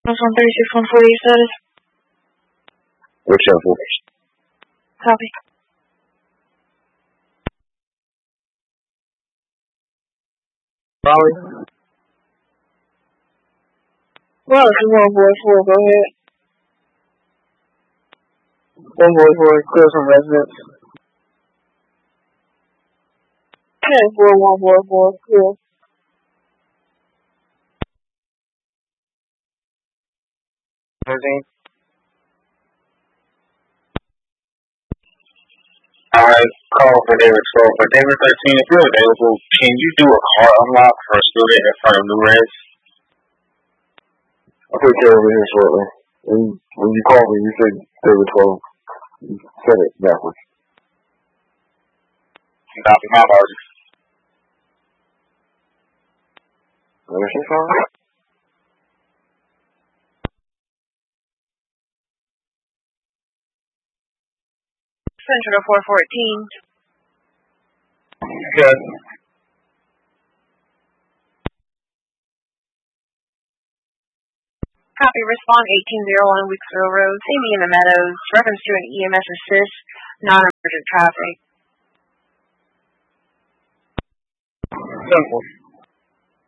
That's on 36-140 status. Whichever. Copy. Molly? Well, if you want boy 4, go ahead. 144, clear some residents. 10-4-1-4-4, clear. Alright, call for David 12. For David 13, if you're available, can you do a car unlock for a student in front of New Res? I'll take care of it here shortly. When you call me, you say David 12. You said it backwards. Copy, my apologies. Mission phone? Central 414. Good. Copy, respond 1801 Weeksville Road. See me in the Meadows. Reference to an EMS assist, non-emergent traffic. Simple.